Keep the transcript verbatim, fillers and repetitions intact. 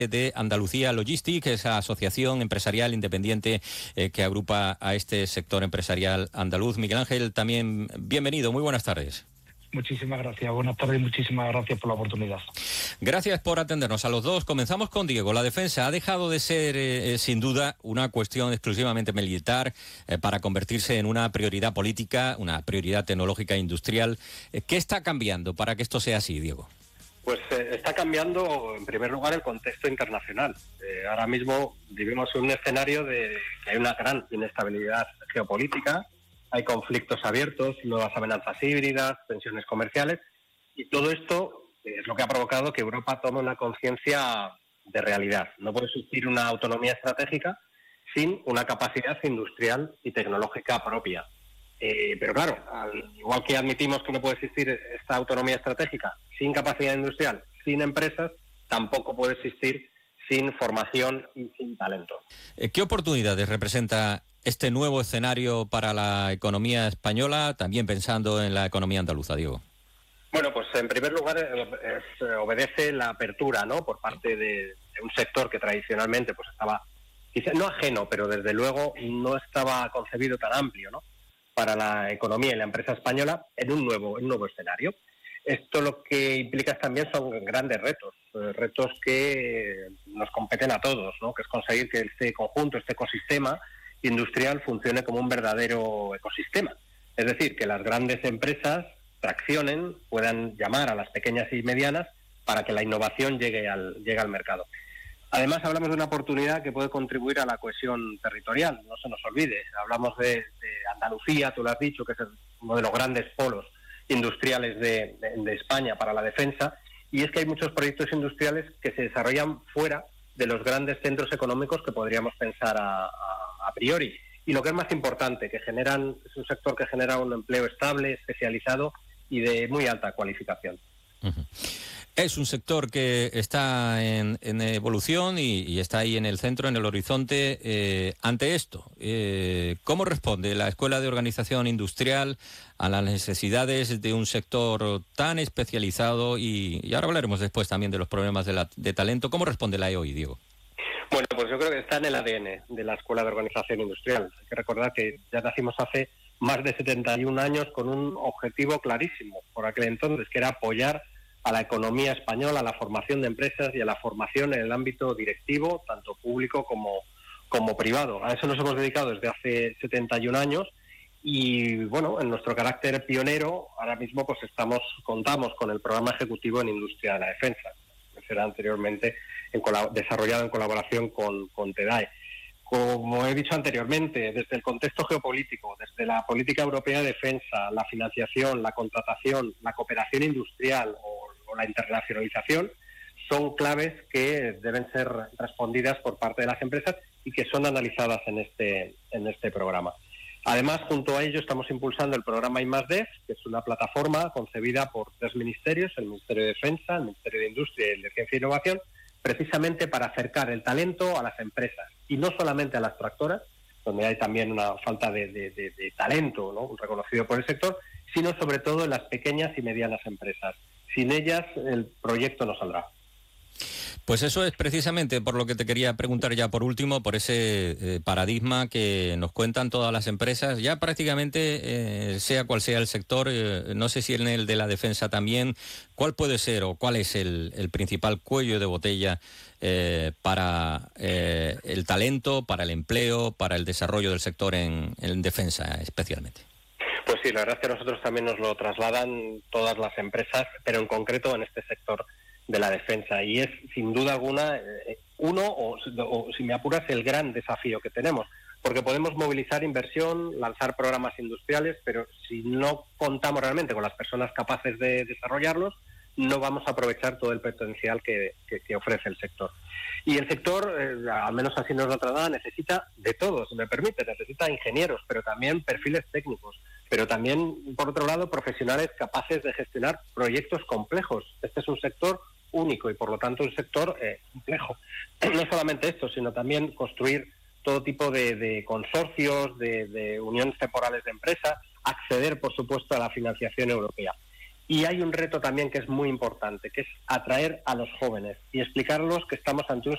de Andalucía Logistic, esa asociación empresarial independiente eh, que agrupa a este sector empresarial andaluz. Miguel Ángel, también bienvenido, muy buenas tardes. Muchísimas gracias, buenas tardes y muchísimas gracias por la oportunidad. Gracias por atendernos a los dos. Comenzamos con Diego. La defensa ha dejado de ser, eh, sin duda, una cuestión exclusivamente militar eh, para convertirse en una prioridad política, una prioridad tecnológica e industrial. Eh, ¿Qué está cambiando para que esto sea así, Diego? Pues eh, está cambiando, en primer lugar, el contexto internacional. Eh, ahora mismo vivimos en un escenario de que hay una gran inestabilidad geopolítica, hay conflictos abiertos, nuevas amenazas híbridas, tensiones comerciales, y todo esto es lo que ha provocado que Europa tome una conciencia de realidad. No puede existir una autonomía estratégica sin una capacidad industrial y tecnológica propia. Eh, pero claro, al igual que admitimos que no puede existir esta autonomía estratégica sin capacidad industrial, sin empresas, tampoco puede existir sin formación y sin talento. ¿Qué oportunidades representa este nuevo escenario para la economía española, también pensando en la economía andaluza, Diego? Bueno, pues en primer lugar es, obedece la apertura, ¿no?, por parte de, de un sector que tradicionalmente pues estaba, quizá no ajeno, pero desde luego no estaba concebido tan amplio, ¿no?, para la economía y la empresa española en un nuevo, en un nuevo escenario. Esto lo que implica también son grandes retos, eh, retos que nos competen a todos, ¿no?, que es conseguir que este conjunto, este ecosistema industrial funcione como un verdadero ecosistema. Es decir, que las grandes empresas traccionen, puedan llamar a las pequeñas y medianas para que la innovación llegue al, llegue al mercado. Además, hablamos de una oportunidad que puede contribuir a la cohesión territorial, no se nos olvide. Hablamos de, de Andalucía, tú lo has dicho, que es uno de los grandes polos industriales de, de, de España para la defensa, y es que hay muchos proyectos industriales que se desarrollan fuera de los grandes centros económicos que podríamos pensar a, a, a priori. Y lo que es más importante, que generan, es un sector que genera un empleo estable, especializado y de muy alta cualificación. Uh-huh. Es un sector que está en, en evolución y, y está ahí en el centro, en el horizonte. Eh, ante esto, eh, ¿cómo responde la Escuela de Organización Industrial a las necesidades de un sector tan especializado? Y, y ahora hablaremos después también de los problemas de, la, de talento. ¿Cómo responde la E O I, Diego? Bueno, pues yo creo que está en el A D N de la Escuela de Organización Industrial. Hay que recordar que ya nacimos hace más de setenta y un años con un objetivo clarísimo por aquel entonces, que era apoyar a la economía española, a la formación de empresas y a la formación en el ámbito directivo, tanto público como, como privado. A eso nos hemos dedicado desde hace setenta y un años y, bueno, en nuestro carácter pionero, ahora mismo pues estamos contamos con el programa ejecutivo en Industria de la Defensa, que será anteriormente en colab- desarrollado en colaboración con, con TEDAE. Como he dicho anteriormente, desde el contexto geopolítico, desde la política europea de defensa, la financiación, la contratación, la cooperación industrial o, o la internacionalización, son claves que deben ser respondidas por parte de las empresas y que son analizadas en este, en este programa. Además, junto a ello, estamos impulsando el programa I más D, que es una plataforma concebida por tres ministerios, el Ministerio de Defensa, el Ministerio de Industria y el de Ciencia e Innovación, precisamente para acercar el talento a las empresas, y no solamente a las tractoras, donde hay también una falta de, de, de, de talento, ¿no?, reconocido por el sector, sino sobre todo en las pequeñas y medianas empresas. Sin ellas el proyecto no saldrá. Pues eso es precisamente por lo que te quería preguntar ya por último, por ese eh, paradigma que nos cuentan todas las empresas, ya prácticamente eh, sea cual sea el sector, eh, no sé si en el de la defensa también, ¿cuál puede ser o cuál es el, el principal cuello de botella eh, para eh, el talento, para el empleo, para el desarrollo del sector en, en defensa especialmente? Pues sí, la verdad es que nosotros también nos lo trasladan todas las empresas, pero en concreto en este sector de la defensa, y es sin duda alguna eh, uno, o, o si me apuras, el gran desafío que tenemos, porque podemos movilizar inversión, lanzar programas industriales, pero si no contamos realmente con las personas capaces de desarrollarlos, no vamos a aprovechar todo el potencial que, que, que ofrece el sector. Y el sector, eh, al menos así nos lo traslada, necesita de todo, si me permite, necesita ingenieros, pero también perfiles técnicos, pero también, por otro lado, profesionales capaces de gestionar proyectos complejos. Este es un sector único y, por lo tanto, un sector eh, complejo. No solamente esto, sino también construir todo tipo de, de consorcios, de, de uniones temporales de empresas, acceder, por supuesto, a la financiación europea. Y hay un reto también que es muy importante, que es atraer a los jóvenes y explicarlos que estamos ante un